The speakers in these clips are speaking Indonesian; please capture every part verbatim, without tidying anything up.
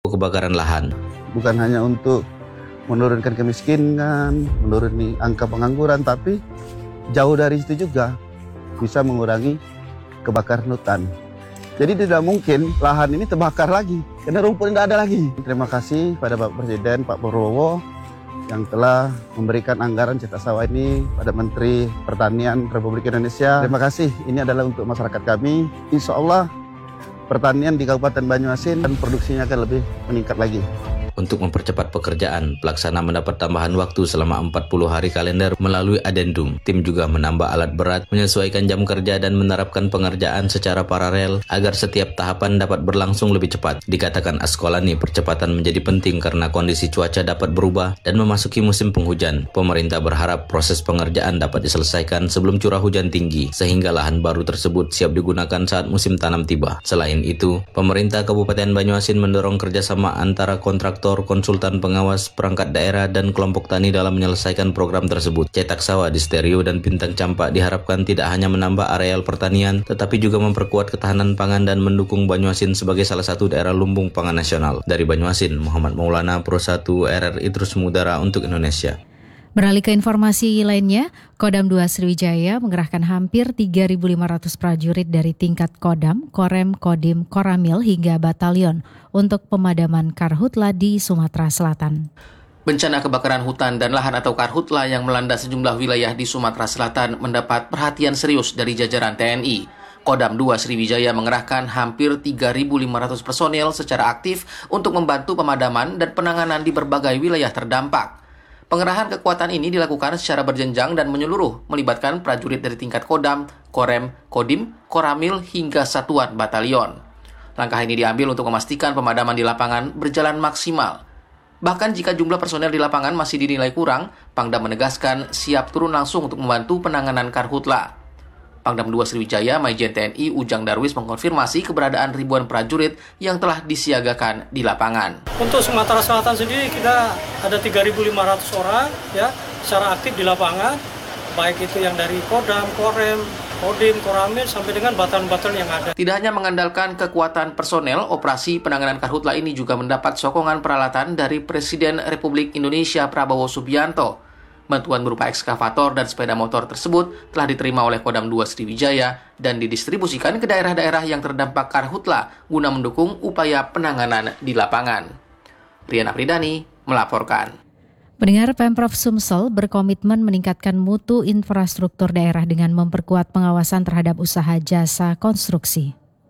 kebakaran lahan. Bukan hanya untuk menurunkan kemiskinan, menuruni angka pengangguran, tapi jauh dari itu juga bisa mengurangi kebakaran hutan. Jadi tidak mungkin lahan ini terbakar lagi, karena rumput tidak ada lagi. Terima kasih pada Pak Presiden, Pak Prabowo, yang telah memberikan anggaran Cita Sawah ini pada Menteri Pertanian Republik Indonesia. Terima kasih, ini adalah untuk masyarakat kami. Insya Allah pertanian di Kabupaten Banyuasin dan produksinya akan lebih meningkat lagi. Untuk mempercepat pekerjaan, pelaksana mendapat tambahan waktu selama empat puluh hari kalender melalui adendum. Tim juga menambah alat berat, menyesuaikan jam kerja dan menerapkan pengerjaan secara paralel agar setiap tahapan dapat berlangsung lebih cepat. Dikatakan Askolani, percepatan menjadi penting karena kondisi cuaca dapat berubah dan memasuki musim penghujan. Pemerintah berharap proses pengerjaan dapat diselesaikan sebelum curah hujan tinggi, sehingga lahan baru tersebut siap digunakan saat musim tanam tiba. Selain itu, pemerintah Kabupaten Banyuasin mendorong kerjasama antara kontraktor, konsultan pengawas, perangkat daerah, dan kelompok tani dalam menyelesaikan program tersebut. Cetak Sawah di Stereo dan Bintang Campak diharapkan tidak hanya menambah areal pertanian, tetapi juga memperkuat ketahanan pangan dan mendukung Banyuasin sebagai salah satu daerah lumbung pangan nasional. Dari Banyuasin, Muhammad Maulana, Pro satu R R I Terus Mudara untuk Indonesia. Beralih ke informasi lainnya, Kodam dua Sriwijaya mengerahkan hampir tiga ribu lima ratus prajurit dari tingkat Kodam, Korem, Kodim, Koramil hingga Batalion untuk pemadaman karhutla di Sumatera Selatan. Bencana kebakaran hutan dan lahan atau karhutla yang melanda sejumlah wilayah di Sumatera Selatan mendapat perhatian serius dari jajaran T N I. Kodam dua Sriwijaya mengerahkan hampir tiga ribu lima ratus personel secara aktif untuk membantu pemadaman dan penanganan di berbagai wilayah terdampak. Pengerahan kekuatan ini dilakukan secara berjenjang dan menyeluruh, melibatkan prajurit dari tingkat Kodam, Korem, Kodim, Koramil, hingga satuan batalion. Langkah ini diambil untuk memastikan pemadaman di lapangan berjalan maksimal. Bahkan jika jumlah personel di lapangan masih dinilai kurang, Pangdam menegaskan siap turun langsung untuk membantu penanganan karhutla. Pangdam dua Sriwijaya, Maijen T N I Ujang Darwis mengkonfirmasi keberadaan ribuan prajurit yang telah disiagakan di lapangan. Untuk Sumatera Selatan sendiri kita ada tiga ribu lima ratus orang ya secara aktif di lapangan, baik itu yang dari Kodam, Korem, Kodim, Koramil sampai dengan batalion-batalion yang ada. Tidak hanya mengandalkan kekuatan personel, operasi penanganan karhutla ini juga mendapat sokongan peralatan dari Presiden Republik Indonesia Prabowo Subianto. Bantuan berupa ekskavator dan sepeda motor tersebut telah diterima oleh Kodam dua Sriwijaya dan didistribusikan ke daerah-daerah yang terdampak karhutla guna mendukung upaya penanganan di lapangan. Riana Pridani melaporkan. Pendengar, Pemprov Sumsel berkomitmen meningkatkan mutu infrastruktur daerah dengan memperkuat pengawasan terhadap usaha jasa konstruksi.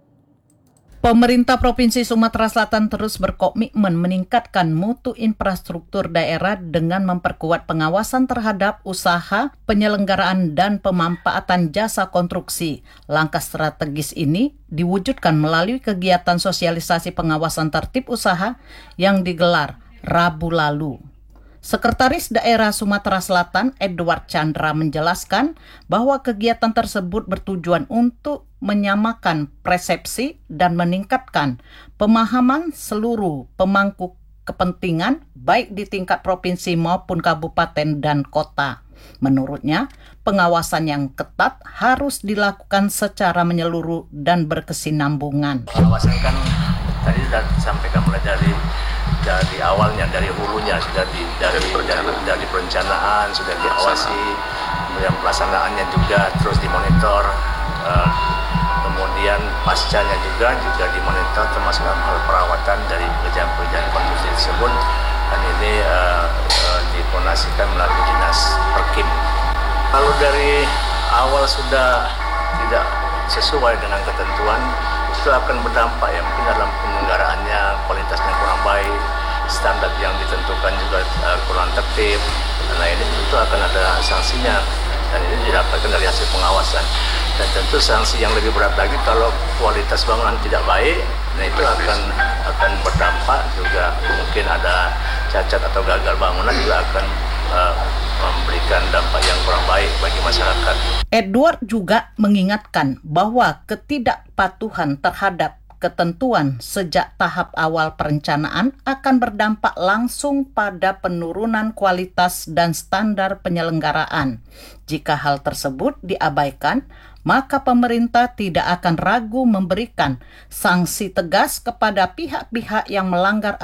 Pemerintah Provinsi Sumatera Selatan terus berkomitmen meningkatkan mutu infrastruktur daerah dengan memperkuat pengawasan terhadap usaha, penyelenggaraan dan pemanfaatan jasa konstruksi. Langkah strategis ini diwujudkan melalui kegiatan sosialisasi pengawasan tertib usaha yang digelar Rabu lalu. Sekretaris Daerah Sumatera Selatan Edward Chandra menjelaskan bahwa kegiatan tersebut bertujuan untuk menyamakan persepsi dan meningkatkan pemahaman seluruh pemangku kepentingan baik di tingkat provinsi maupun kabupaten dan kota. Menurutnya, pengawasan yang ketat harus dilakukan secara menyeluruh dan berkesinambungan. Pengawasan kan tadi sudah disampaikan mulai dari dari awalnya, dari hulunya sudah di dari, dari, dari perencanaan sudah diawasi, kemudian pelaksanaannya juga terus dimonitor, uh, kemudian pascanya juga juga dimonitor termasuk hal perawatan dari pekerjaan-pekerjaan konstruksi tersebut, dan ini uh, uh, dikoordinasikan melalui dinas Perkim. Kalau dari awal sudah tidak sesuai dengan ketentuan, itu akan berdampak ya, mungkin dalam penyelenggaraannya kualitasnya kurang baik, standar yang ditentukan juga uh, kurang tertib. Nah ini tentu akan ada sanksinya, dan ini didapatkan dari hasil pengawasan. Dan tentu sanksi yang lebih berat lagi kalau kualitas bangunan tidak baik, nah itu akan akan berdampak juga, mungkin ada cacat atau gagal bangunan juga akan uh, memberikan dampak yang kurang baik bagi masyarakat. Edward juga mengingatkan bahwa ketidakpatuhan terhadap ketentuan sejak tahap awal perencanaan akan berdampak langsung pada penurunan kualitas dan standar penyelenggaraan. Jika hal tersebut diabaikan, maka pemerintah tidak akan ragu memberikan sanksi tegas kepada pihak-pihak yang melanggar